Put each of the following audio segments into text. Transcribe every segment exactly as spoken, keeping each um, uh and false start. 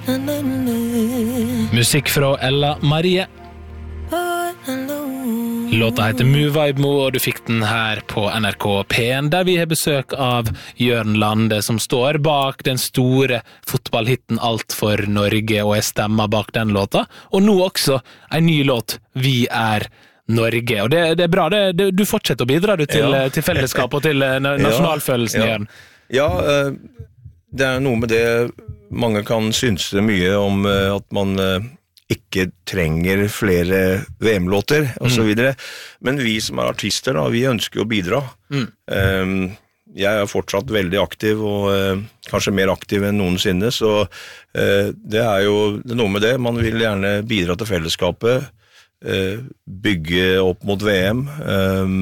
Musikk fra Ella Marie. Låta heter Move Mo, og du fikk den her på N R K P en, der vi har besøk av Jørn Lande, som står bak den store fotballhitten Alt for Norge, og jeg stemmer bak den låta. Og nå også en ny låt, Vi er Norge. Og det, det er bra, det, det, du fortsetter å bidra du, til, ja. til fellesskap og til nasjonalfølelsen, ja, ja. Jørn. Ja, det er noe med det. Mange kan synse mye om at man ikke trenger flere V M-låter og så videre. Men vi som er artister da, vi ønsker å bidra. Mm. Um, jeg er fortsatt veldig aktiv, og uh, kanskje mer aktiv enn noensinne, så uh, det er jo det er noe med det. Man vil gjerne bidra til fellesskapet, uh, bygge opp mot V M, um,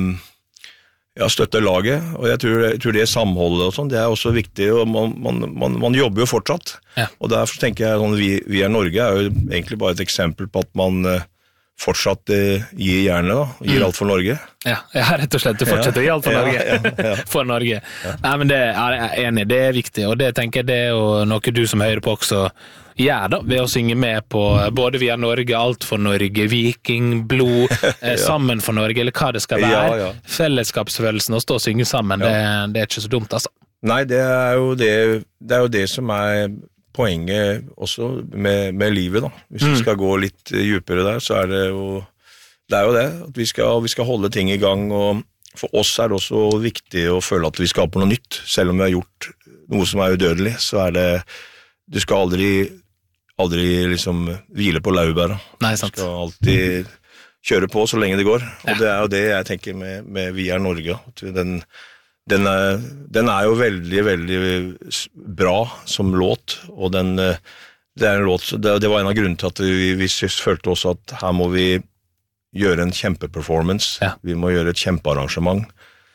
ja, støtte laget, og jeg tror, jeg tror det samholdet og sånn, det er også viktig, og man, man, man, man jobber jo fortsatt. Ja. Og derfor tenker jeg sånn, vi, vi er Norge er jo egentlig bare et eksempel på at man uh, fortsatt uh, gir jernet da, gir mm. alt for Norge. Ja, ja, rett og slett, du fortsetter å gi alt for Norge. Ja, ja, ja. For Norge. Ja. Nei, men det ja, jeg er enig, det er viktig, og det tenker jeg det er jo noe du som hører på også gjør da, ved å synge med på både Vi er Norge, Alt for Norge, Viking, Blod, eh, Sammen for Norge, eller hva det skal være. Ja, ja. Fellesskapsfølelsen å stå og synge sammen, ja. det, det er ikke så dumt, altså. Nei, det er jo det, det, er jo det som er poenget også med, med livet da. Hvis vi skal gå litt djupere der, så er det jo det, er jo det at vi skal, vi skal holde ting i gang, og for oss er det også viktig å føle at vi skaper noe nytt. Selv om vi har gjort noe som er udødelig, så er det du skal aldri aldri liksom hvile på laurbæra. Nei, sant. Du skal alltid kjøre på så lenge det går. Og ja. Det er jo det jeg tenker med, med Vi er Norge. Den, den, er, den er jo veldig, veldig bra som låt, og den, det er en låt, det, det var en av grunnene til at vi, vi følte også at her må vi gjøre en kjempeperformance. Ja. Vi må gjøre et kjempearrangement.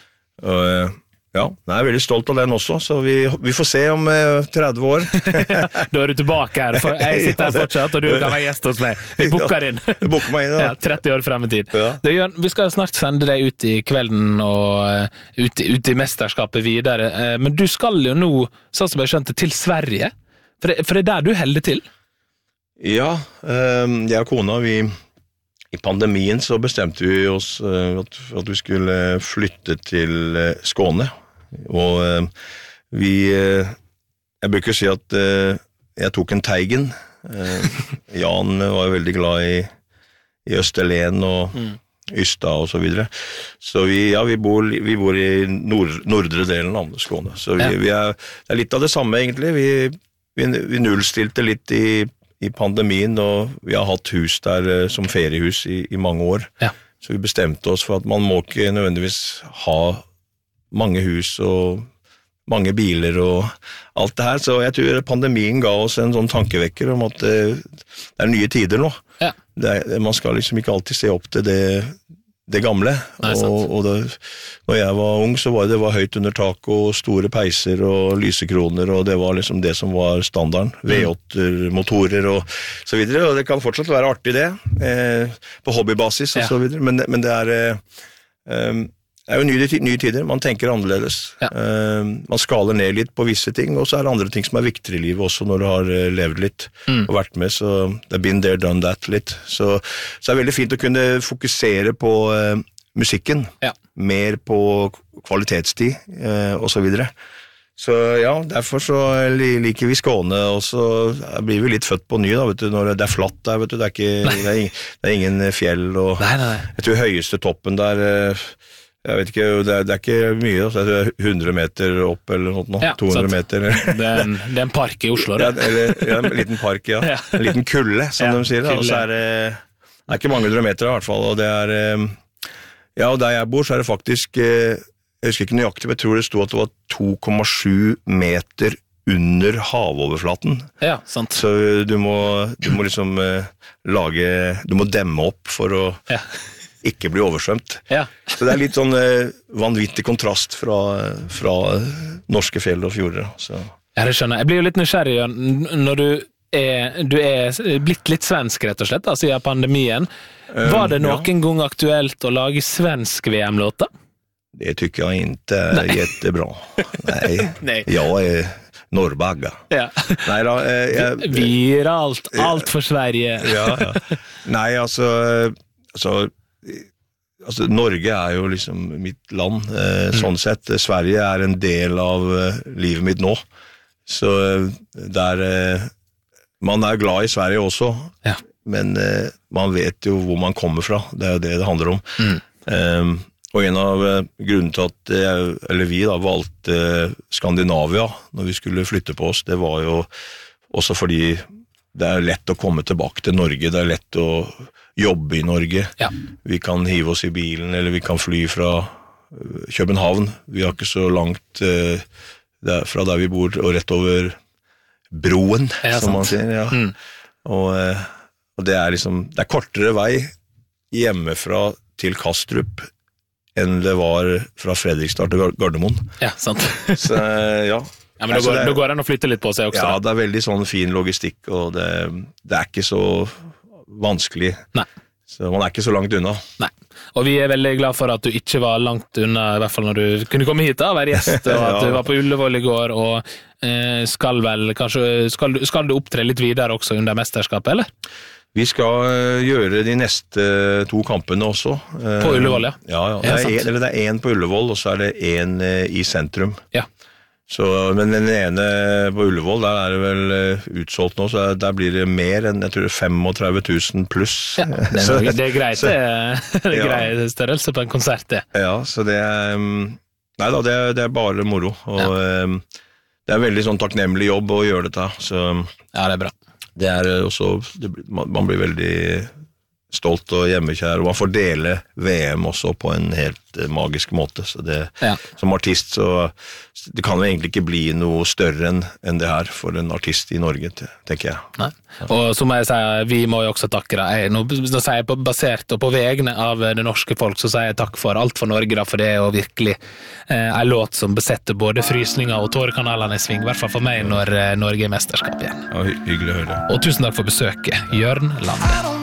Og ja, jeg er veldig stolt av den også, så vi, vi får se om eh, tretti år. Da er du tilbake her, for jeg sitter her fortsatt, og du kan være gjest hos meg. Vi bukker inn. Vi bukker meg inn, ja. Ja, tretti år frem i tid. Ja. Det, Jørn, vi skal snart sende deg ut i kvelden og uh, ut, ut i mesterskapet videre, uh, men du skal jo nå, sånn som jeg skjønte, til Sverige, for det, for det er der du holder til? Ja, um, jeg og kona, vi... I pandemien så bestemte vi oss uh, at, at vi skulle flytte til uh, Skåne, og uh, vi, uh, jeg bruker si at uh, jeg tok en Teigen. Uh, Jan var jo veldig glad i, i Østerlen og mm. Ystad og så videre. Så vi, ja, vi bor, vi bor i nord, nordre delen av Skåne, så vi, ja. vi er, det er litt av det samme egentlig. Vi, vi, vi nullstilte litt i i pandemien, og vi har hatt hus der uh, som feriehus i, i mange år. Ja. Så vi bestemte oss for at man må ikke nødvendigvis ha mange hus og mange biler og alt det her. Så jeg tror pandemien ga oss en sånn tankevekker om at uh, det er nye tider nå. Ja. Det er, man skal liksom ikke alltid se opp til det, det gamle. Nei, og, og det, når jeg var ung, så var det, det var høyt under tak og store peiser og lysekroner, og det var liksom det som var standarden. V åtte-motorer og så videre, og det kan fortsatt være artig det, eh, på hobbybasis og ja. Så videre, men, men det er, eh, det er jo nye, nye tider, man tenker annerledes. Ja. Eh, man skaler ned litt på visse ting, og så er det andre ting som er viktigere i livet også når du har levd litt mm. og vært med, så det er been there, done that litt. Så, så det er veldig fint å kunne fokusere på eh, musikken, ja. Mer på kvalitetstid eh, og så videre. Så ja, derfor så liker vi Skåne, og så blir vi litt født på ny da, vet du, når det er flatt der, vet du, det er, ikke, det er, ingen, det er ingen fjell, og nei, nei. Jeg tror høyeste toppen der, eh, jeg vet ikke, det er, det er ikke mye, det er hundre meter opp eller noe, ja, to hundre meter. Det er, en, det er en park i Oslo, det. Ja, eller, ja, en liten park, ja. Ja. En liten kulle, som ja, de sier. Og så er det, det er ikke mange hundre meter i hvert fall, og det er, ja, og der jeg bor, så er det faktisk, jeg husker ikke nøyaktig, men jeg tror det stod at det var to komma sju meter under havoverflaten. Ja, sant. Så du må, du må liksom lage, du må demme opp for å... Ja. Ikke bli oversvømt. Ja. Så det er litt sånn eh, vanvittig kontrast fra, fra norske fjell og fjorder. Så. Ja, det skjønner jeg. Jeg blir jo litt nysgjerrig, når du er, du er blitt litt svensk, rett og slett, da, siden pandemien. Var det noen ja. Gang aktuelt å lage svensk V M-låter? Det tycker jag inte är jättebra. Nej. Nej. Jag är Norrbagga. Ja. Nei da, eh, jeg, Viralt, alt for Sverige. ja, ja. Nei, altså, altså, altså, Norge er jo liksom mitt land, eh, sånn sett. Sverige er en del av eh, livet mitt nå. Så der, eh, man er glad i Sverige også, Ja. men eh, man vet jo hvor man kommer fra. Det er jo det det handler om. Mm. Um, og en av uh, grunnene til at jeg, eller vi da, valgte uh, Skandinavia når vi skulle flytte på oss, det var jo også fordi det er lett å komme tilbake til Norge, det er lett å jobbe i Norge. Ja. Vi kan hive oss i bilen, eller vi kan fly fra uh, København. Vi har ikke så langt uh, der, fra der vi bor, og rett over broen, Ja, som man sant. sier. Ja. Mm. Og, uh, og det er liksom, det er kortere vei hjemmefra til Kastrup enn det var fra Fredrikstad til Gardermoen. Ja, sant. Så ja. Ja, men da går, da går det an å flytte litt på seg også. Ja, da. det er veldig sånn fin logistikk, og det, det er ikke så vanskelig. Nei. Så man er ikke så langt unna. Nei. Og vi er veldig glad for at du ikke var langt unna, i hvert fall når du kunne komme hit da, være gjest, og at Ja. du var på Ullevål i går, og eh, skal vel, kanskje, skal du, skal du opptre litt videre også under mesterskapet, eller? Vi skal uh, gjøre de neste to kampene også. Uh, På Ullevål, ja. Ja, ja. Det Ja, er, sant. en, eller det er en på Ullevål, og så er det en uh, i sentrum. Ja. Så, men den ene på Ullevål, der er det vel uh, utsolgt nå, så der blir det mer enn, jeg tror, tretifem tusen pluss. Ja, det er, Så- noe- det er greit, så- det er Ja. grei størrelse på en konsert, det. Ja, så det er um, Nei da, det er, det er bare moro. Og um, det er en veldig sånn takknemlig jobb å gjøre dette. Så Ja, det er bra. det er også det, blir- man, man blir veldig stolt og hjemmekjær, og man får dele V M også på en helt eh, magisk måte. Så det, Ja. som artist, så det kan jo egentlig ikke bli noe større enn enn det her for en artist i Norge, te- tenker jeg. Nei. Og så må jeg si, vi må jo også takke deg. Jeg- Nå, nå sier jeg på, basert og på vegne av det norske folk, så sier jeg takk for alt for Norge, da, for det er jo virkelig eh, en låt som besetter både frysninger og tårekanalene i sving, i hvert fall for meg når eh, Norge er mesterskap igjen. Ja, hy hyggelig å høre. Og tusen takk for besøket, Jørn Lande.